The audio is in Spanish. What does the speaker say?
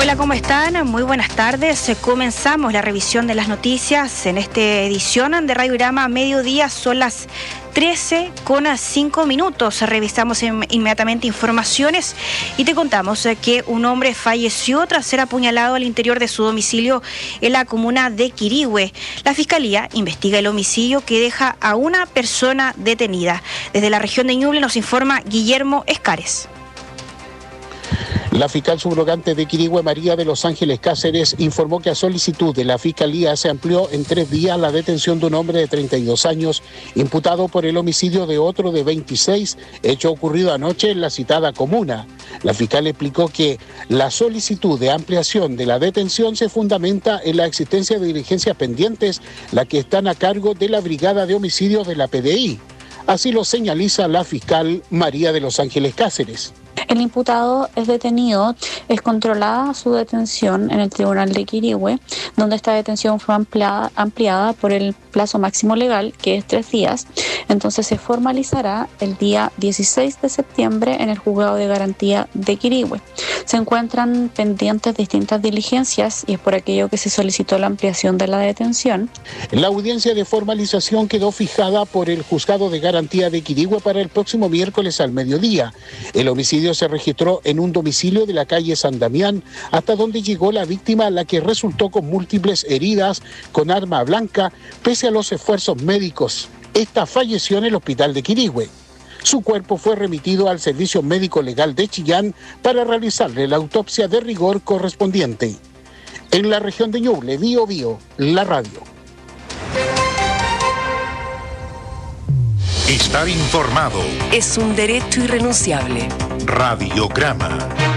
Hola, ¿cómo están? Muy buenas tardes. Comenzamos la revisión de las noticias en esta edición de Radiograma Mediodía. Son las 13:05. Revisamos inmediatamente informaciones y te contamos que un hombre falleció tras ser apuñalado al interior de su domicilio en la comuna de Quirihue. La Fiscalía investiga el homicidio que deja a una persona detenida. Desde la región de Ñuble nos informa Guillermo Escares. La fiscal subrogante de Quirihue, María de los Ángeles Cáceres, informó que a solicitud de la Fiscalía se amplió en 3 días la detención de un hombre de 32 años, imputado por el homicidio de otro de 26, hecho ocurrido anoche en la citada comuna. La fiscal explicó que la solicitud de ampliación de la detención se fundamenta en la existencia de diligencias pendientes, las que están a cargo de la Brigada de Homicidios de la PDI. Así lo señaliza la fiscal María de los Ángeles Cáceres. El imputado es detenido, es controlada su detención en el Tribunal de Quirihue, donde esta detención fue ampliada por el plazo máximo legal, que es 3 días. Entonces se formalizará el día 16 de septiembre en el Juzgado de Garantía de Quirihue. Se encuentran pendientes distintas diligencias y es por aquello que se solicitó la ampliación de la detención. La audiencia de formalización quedó fijada por el Juzgado de Garantía de Quirihue para el próximo miércoles al mediodía. El homicidio se registró en un domicilio de la calle San Damián, hasta donde llegó la víctima, la que resultó con múltiples heridas con arma blanca, pese a los esfuerzos médicos. Esta falleció en el hospital de Quirihue. Su cuerpo fue remitido al Servicio Médico Legal de Chillán para realizarle la autopsia de rigor correspondiente. En la región de Ñuble, Bío Bío, la radio. Estar informado es un derecho irrenunciable. Radiograma.